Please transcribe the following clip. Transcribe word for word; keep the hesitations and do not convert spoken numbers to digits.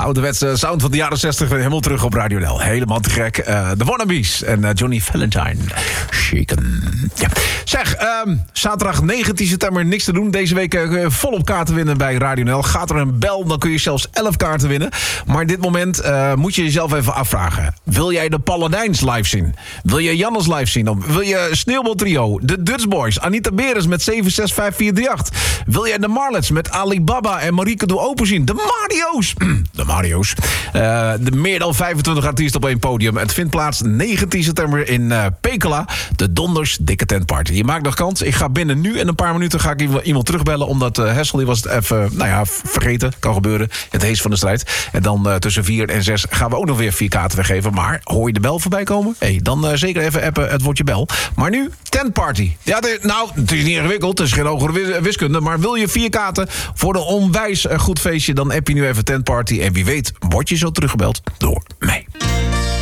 ouderwetse sound van de jaren zestig helemaal terug op Radio N L. Helemaal te gek. Uh, de Wannabes en uh, Johnny Valentine. Shaken. Ja. Zeg, um, zaterdag negentien september niks te doen. Deze week uh, volop kaarten winnen bij Radio N L. Gaat er een bel, dan kun je zelfs elf kaarten winnen. Maar dit moment uh, moet je jezelf even afvragen. Wil jij de Paladijns live zien? Wil je Jannes live zien? Of wil je Sneeuwbal Trio? De Dutch Boys? Anita Beres met zeven zes vijf vier drie acht? Wil jij de Marlets met Alibaba en Marieke Doe Open zien? De Mario's! De Mario's. Uh, de meer dan vijfentwintig artiesten op één podium. Het vindt plaats negentien september in uh, Pekela. De Donders Dikke Tentparty. Je maakt nog kans. Ik ga binnen nu en een paar minuten ga ik iemand terugbellen. Omdat uh, Hessel die was het even, nou ja, vergeten. Kan gebeuren. Het heest van de strijd. En dan uh, tussen vier en zes gaan we ook nog weer vier kaarten weggeven. Maar hoor je de bel voorbij komen? Hey, dan uh, zeker even appen het woordje bel. Maar nu, Tentparty. Ja, de, nou, het is niet ingewikkeld. Het is geen hogere wiskunde. Maar wil je vier kaarten voor een onwijs uh, goed feestje, dan app je nu even Tentparty. En wie weet, word je zo teruggebeld door mij.